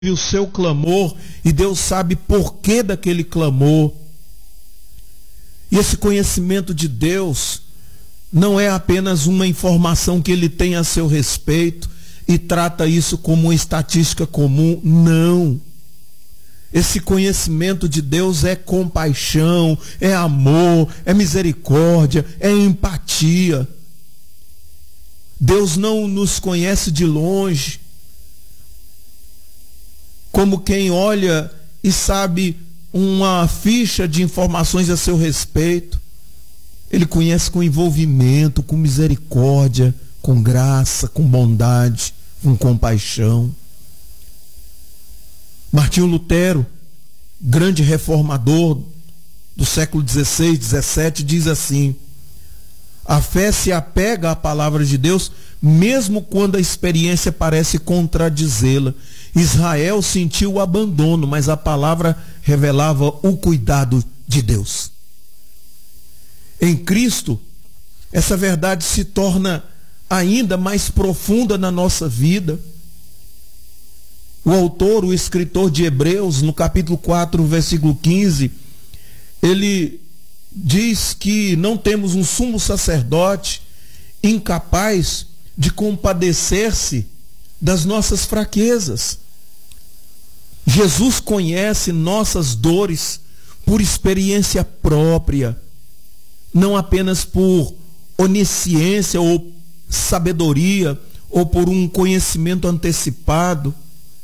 o seu clamor e Deus sabe por que daquele clamor. E esse conhecimento de Deus não é apenas uma informação que ele tem a seu respeito e trata isso como uma estatística comum. Não. Esse conhecimento de Deus é compaixão, é amor, é misericórdia, é empatia. Deus não nos conhece de longe, como quem olha e sabe uma ficha de informações a seu respeito. Ele conhece com envolvimento, com misericórdia, com graça, com bondade, com compaixão. Martinho Lutero, grande reformador do século XVI, XVII, diz assim: a fé se apega à palavra de Deus, mesmo quando a experiência parece contradizê-la. Israel sentiu o abandono, mas a palavra revelava o cuidado de Deus. Em Cristo, essa verdade se torna ainda mais profunda na nossa vida. O autor, o escritor de Hebreus, no capítulo 4, versículo 15, ele diz que não temos um sumo sacerdote incapaz de compadecer-se das nossas fraquezas. Jesus conhece nossas dores por experiência própria, não apenas por onisciência ou sabedoria ou por um conhecimento antecipado.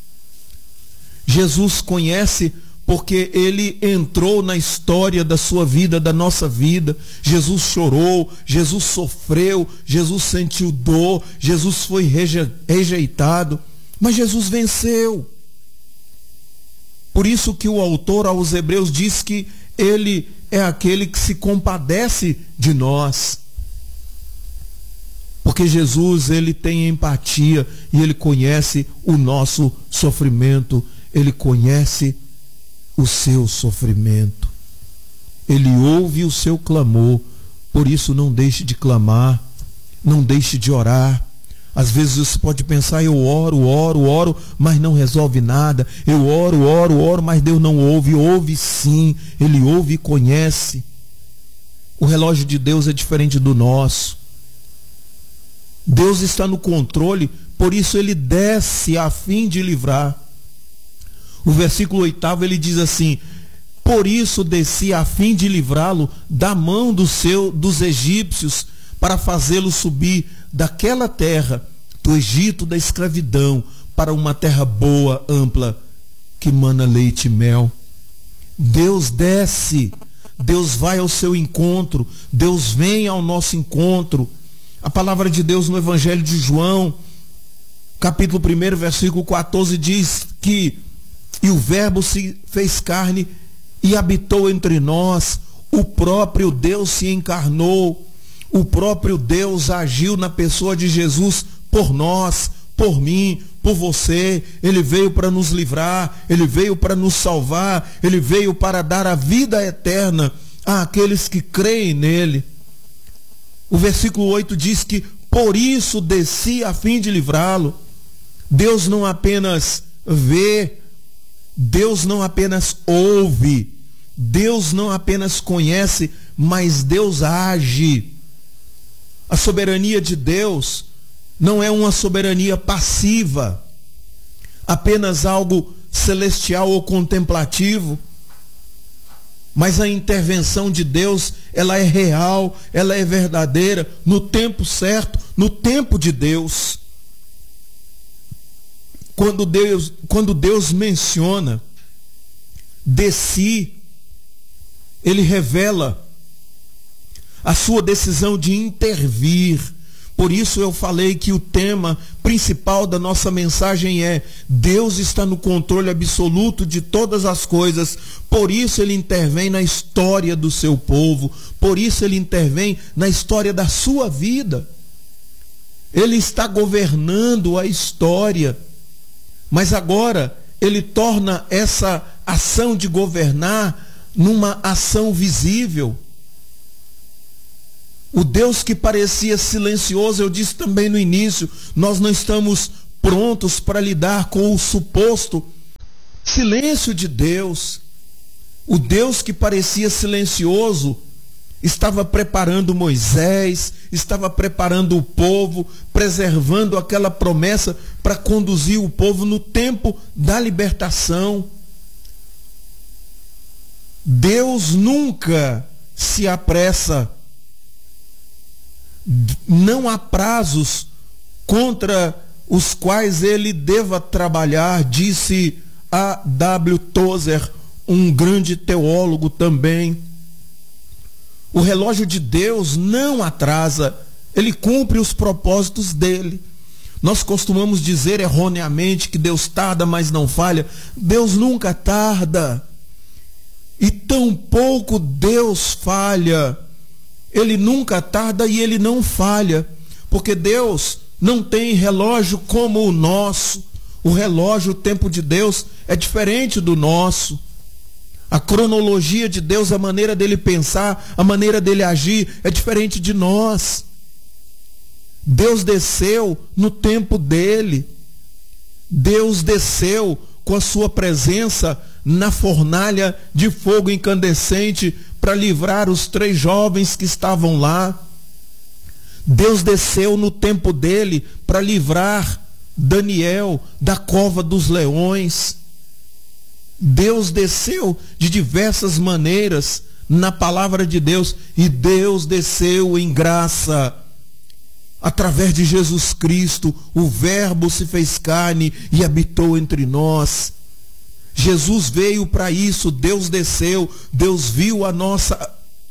Jesus conhece porque ele entrou na história da sua vida, da nossa vida. Jesus chorou, Jesus sofreu, Jesus sentiu dor, Jesus foi rejeitado, mas Jesus venceu. Por isso que o autor aos Hebreus diz que ele é aquele que se compadece de nós. Porque Jesus, ele tem empatia e ele conhece o nosso sofrimento, ele conhece o seu sofrimento. Ele ouve o seu clamor, por isso não deixe de clamar, não deixe de orar. Às vezes você pode pensar: eu oro, mas não resolve nada. Eu oro, mas Deus não ouve. Ouve sim, ele ouve e conhece. O relógio de Deus é diferente do nosso. Deus está no controle, por isso ele desce a fim de livrar. O versículo 8 ele diz assim: por isso desci a fim de livrá-lo da mão dos egípcios, para fazê-lo subir daquela terra, do Egito da escravidão, para uma terra boa, ampla, que mana leite e mel. Deus desce, Deus vai ao seu encontro, Deus vem ao nosso encontro. A palavra de Deus no Evangelho de João, capítulo 1, versículo 14, diz que e o Verbo se fez carne e habitou entre nós. O próprio Deus se encarnou. O próprio Deus agiu na pessoa de Jesus por nós, por mim, por você. Ele veio para nos livrar, ele veio para nos salvar, ele veio para dar a vida eterna àqueles que creem nele. O versículo 8 diz que por isso desci a fim de livrá-lo. Deus não apenas vê, Deus não apenas ouve, Deus não apenas conhece, mas Deus age. A soberania de Deus não é uma soberania passiva, apenas algo celestial ou contemplativo, mas a intervenção de Deus, ela é real, ela é verdadeira, no tempo certo, no tempo de Deus. Quando Deus menciona desci, ele revela a sua decisão de intervir. Por isso eu falei que o tema principal da nossa mensagem é: Deus está no controle absoluto de todas as coisas. Por isso ele intervém na história do seu povo. Por isso ele intervém na história da sua vida. Ele está governando a história. Mas agora ele torna essa ação de governar numa ação visível. O Deus que parecia silencioso, eu disse também no início, nós não estamos prontos para lidar com o suposto Silêncio de Deus. O Deus que parecia silencioso estava preparando Moisés, estava preparando o povo, preservando aquela promessa para conduzir o povo no tempo da libertação. Deus nunca se apressa. Não há prazos contra os quais ele deva trabalhar, disse A. W. Tozer, um grande teólogo também. O relógio de Deus não atrasa, ele cumpre os propósitos dele. Nós costumamos dizer erroneamente que Deus tarda, mas não falha. Deus nunca tarda. E tampouco Deus falha. Ele nunca tarda e ele não falha. Porque Deus não tem relógio como o nosso. O relógio, o tempo de Deus é diferente do nosso. A cronologia de Deus, a maneira dele pensar, a maneira dele agir é diferente de nós. Deus desceu no tempo dele. Deus desceu com a sua presença na fornalha de fogo incandescente para livrar os 3 jovens que estavam lá. Deus desceu no tempo dele para livrar Daniel da cova dos leões. Deus desceu de diversas maneiras na palavra de Deus, e Deus desceu em graça através de Jesus Cristo. O Verbo se fez carne e habitou entre nós. Jesus veio para isso. Deus desceu. Deus viu a nossa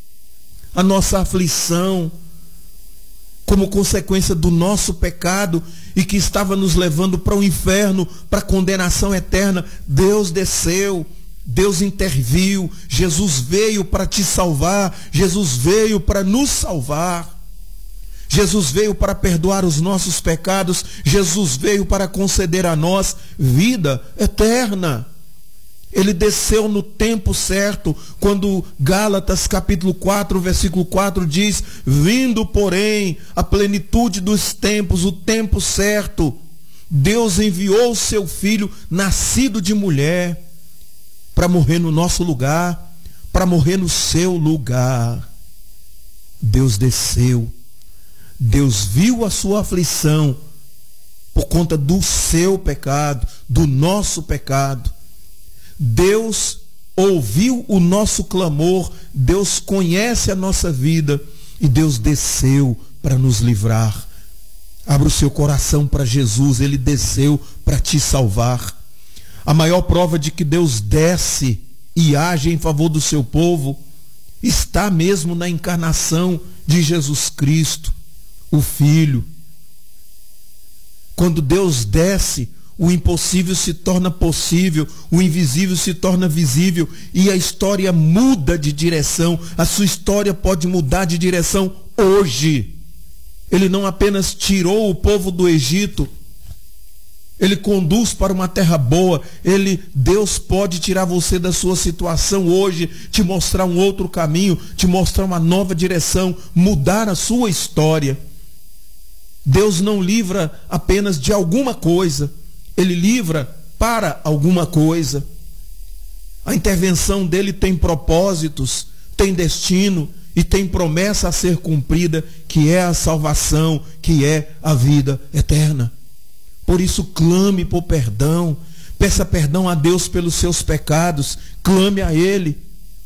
aflição como consequência do nosso pecado e que estava nos levando para o inferno, para a condenação eterna. Deus desceu, Deus interviu. Jesus veio para te salvar, Jesus veio para nos salvar. Jesus veio para perdoar os nossos pecados, Jesus veio para conceder a nós vida eterna. Ele desceu no tempo certo, quando Gálatas capítulo 4, versículo 4 diz: vindo, porém, a plenitude dos tempos, o tempo certo, Deus enviou o seu Filho, nascido de mulher, para morrer no nosso lugar, para morrer no seu lugar. Deus desceu. Deus viu a sua aflição por conta do seu pecado, do nosso pecado. Deus ouviu o nosso clamor, Deus conhece a nossa vida e Deus desceu para nos livrar. Abra o seu coração para Jesus, ele desceu para te salvar. A maior prova de que Deus desce e age em favor do seu povo está mesmo na encarnação de Jesus Cristo, o Filho. Quando Deus desce, o impossível se torna possível, o invisível se torna visível e a história muda de direção. A sua história pode mudar de direção hoje. Ele não apenas tirou o povo do Egito, ele conduz para uma terra boa. Deus pode tirar você da sua situação hoje, te mostrar um outro caminho, te mostrar uma nova direção, mudar a sua história. Deus não livra apenas de alguma coisa, ele livra para alguma coisa. A intervenção dele tem propósitos, tem destino e tem promessa a ser cumprida, que é a salvação, que é a vida eterna. Por isso, clame por perdão, peça perdão a Deus pelos seus pecados, clame a Ele.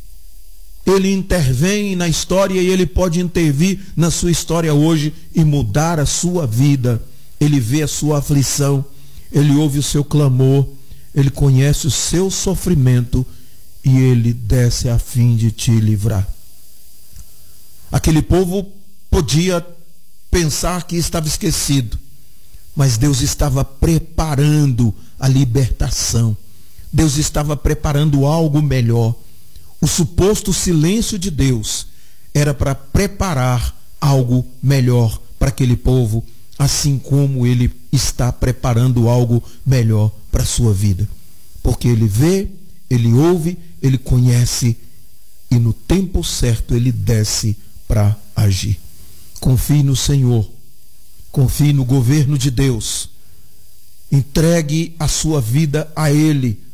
Ele intervém na história e Ele pode intervir na sua história hoje e mudar a sua vida. Ele vê a sua aflição, Ele ouve o seu clamor, Ele conhece o seu sofrimento e Ele desce a fim de te livrar. Aquele povo podia pensar que estava esquecido, mas Deus estava preparando a libertação. Deus estava preparando algo melhor. O suposto silêncio de Deus era para preparar algo melhor para aquele povo, assim como Ele está preparando algo melhor para a sua vida. Porque Ele vê, Ele ouve, Ele conhece e no tempo certo Ele desce para agir. Confie no Senhor, confie no governo de Deus, entregue a sua vida a Ele,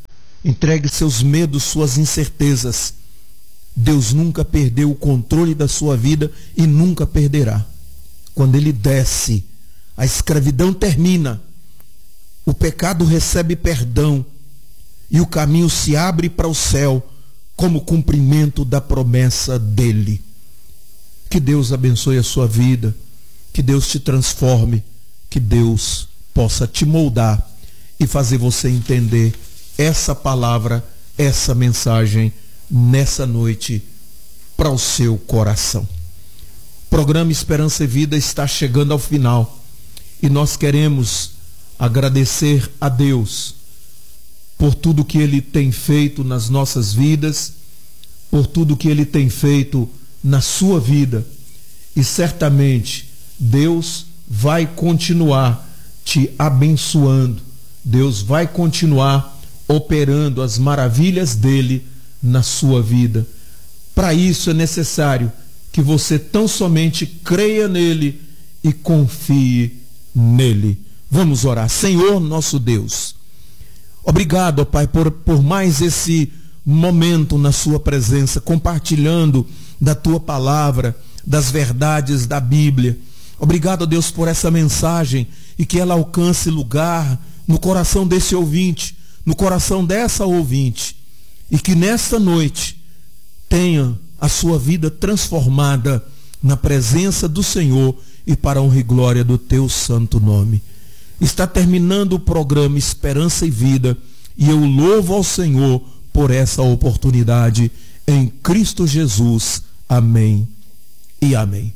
Entregue seus medos, suas incertezas. Deus nunca perdeu o controle da sua vida e nunca perderá. Quando Ele desce, a escravidão termina, o pecado recebe perdão e o caminho se abre para o céu como cumprimento da promessa dEle. Que Deus abençoe a sua vida, que Deus te transforme, que Deus possa te moldar e fazer você entender essa palavra, essa mensagem nessa noite para o seu coração. O programa Esperança e Vida está chegando ao final e nós queremos agradecer a Deus por tudo que Ele tem feito nas nossas vidas, por tudo que Ele tem feito na sua vida, e certamente Deus vai continuar te abençoando, Deus vai continuar operando as maravilhas dEle na sua vida. Para isso é necessário que você tão somente creia nele e confie nele. Vamos orar. Senhor nosso Deus, obrigado, ó Pai, por mais esse momento na sua presença, compartilhando da tua palavra, das verdades da Bíblia. Obrigado, ó Deus, por essa mensagem e que ela alcance lugar no coração desse ouvinte, no coração dessa ouvinte, e que nesta noite tenha a sua vida transformada na presença do Senhor e para a honra e glória do teu santo nome. Está terminando o programa Esperança e Vida e eu louvo ao Senhor por essa oportunidade em Cristo Jesus. Amém e amém.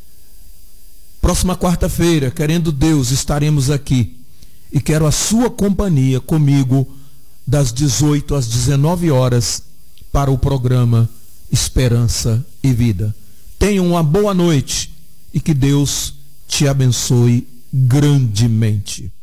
Próxima quarta-feira, querendo Deus, estaremos aqui e quero a sua companhia comigo das 18 às 19 horas para o programa Esperança e Vida. Tenha uma boa noite e que Deus te abençoe grandemente.